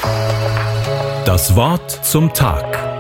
Das Wort zum Tag.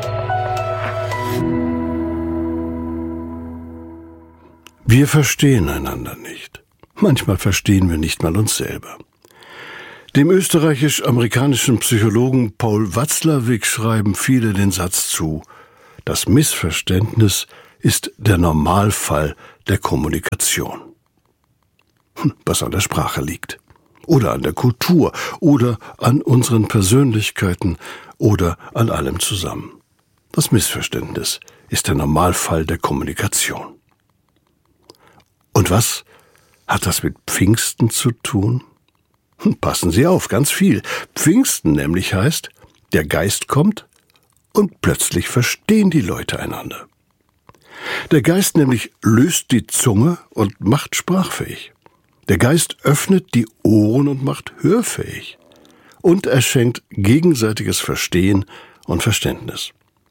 Wir verstehen einander nicht. Manchmal verstehen wir nicht mal uns selber. Dem österreichisch-amerikanischen Psychologen Paul Watzlawick schreiben viele den Satz zu: Das Missverständnis ist der Normalfall der Kommunikation. Was an der Sprache liegt. Oder an der Kultur. Oder an unseren Persönlichkeiten. Oder an allem zusammen. Das Missverständnis ist der Normalfall der Kommunikation. Und was hat das mit Pfingsten zu tun? Passen Sie auf, ganz viel. Pfingsten nämlich heißt, der Geist kommt und plötzlich verstehen die Leute einander. Der Geist nämlich löst die Zunge und macht sprachfähig. Der Geist öffnet die Ohren und macht hörfähig. Und er schenkt gegenseitiges Verstehen und Verständnis.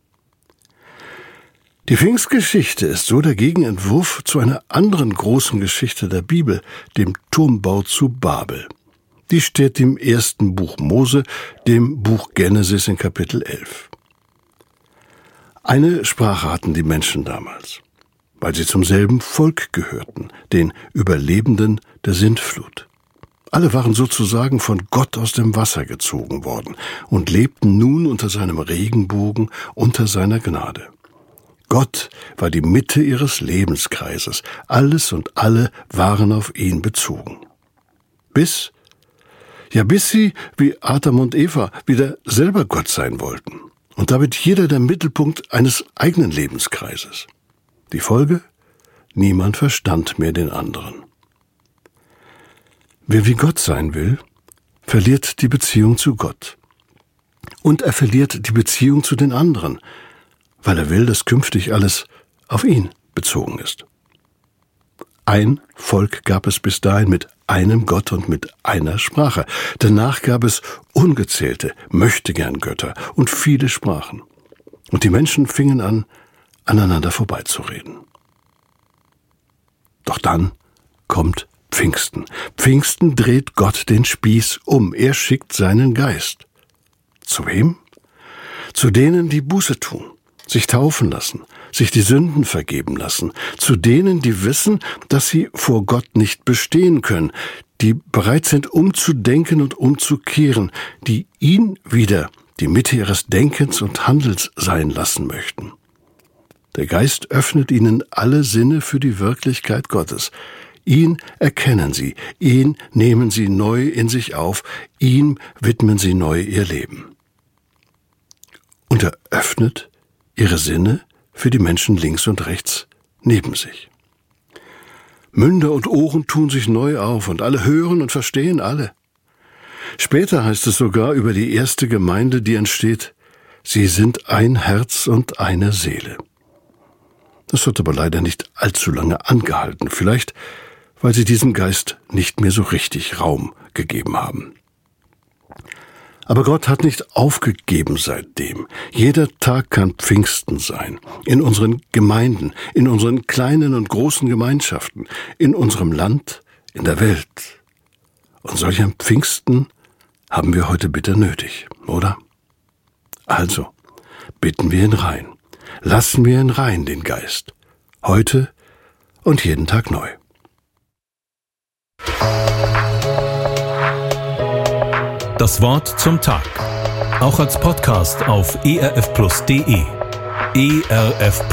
Die Pfingstgeschichte ist so der Gegenentwurf zu einer anderen großen Geschichte der Bibel, dem Turmbau zu Babel. Die steht im ersten Buch Mose, dem Buch Genesis in Kapitel 11. Eine Sprache hatten die Menschen damals, weil sie zum selben Volk gehörten, den Überlebenden der Sintflut. Alle waren sozusagen von Gott aus dem Wasser gezogen worden und lebten nun unter seinem Regenbogen, unter seiner Gnade. Gott war die Mitte ihres Lebenskreises. Alles und alle waren auf ihn bezogen. Bis sie, wie Adam und Eva, wieder selber Gott sein wollten. Und damit jeder der Mittelpunkt eines eigenen Lebenskreises. Die Folge? Niemand verstand mehr den anderen. Wer wie Gott sein will, verliert die Beziehung zu Gott. Und er verliert die Beziehung zu den anderen, weil er will, dass künftig alles auf ihn bezogen ist. Ein Volk gab es bis dahin mit einem Gott und mit einer Sprache. Danach gab es ungezählte Möchtegern-Götter und viele Sprachen. Und die Menschen fingen an, aneinander vorbeizureden. Doch dann kommt Pfingsten. Pfingsten dreht Gott den Spieß um. Er schickt seinen Geist. Zu wem? Zu denen, die Buße tun, sich taufen lassen, sich die Sünden vergeben lassen, zu denen, die wissen, dass sie vor Gott nicht bestehen können, die bereit sind, umzudenken und umzukehren, die ihn wieder die Mitte ihres Denkens und Handelns sein lassen möchten. Der Geist öffnet ihnen alle Sinne für die Wirklichkeit Gottes. Ihn erkennen sie, ihn nehmen sie neu in sich auf, ihm widmen sie neu ihr Leben. Und er öffnet ihre Sinne für die Menschen links und rechts neben sich. Münder und Ohren tun sich neu auf und alle hören und verstehen alle. Später heißt es sogar über die erste Gemeinde, die entsteht: Sie sind ein Herz und eine Seele. Das hat aber leider nicht allzu lange angehalten, vielleicht weil sie diesem Geist nicht mehr so richtig Raum gegeben haben. Aber Gott hat nicht aufgegeben seitdem. Jeder Tag kann Pfingsten sein. In unseren Gemeinden, in unseren kleinen und großen Gemeinschaften, in unserem Land, in der Welt. Und solch ein Pfingsten haben wir heute bitter nötig, oder? Also, bitten wir ihn rein. Lassen wir ihn rein, den Geist. Heute und jeden Tag neu. Das Wort zum Tag. Auch als Podcast auf erfplus.de. ERF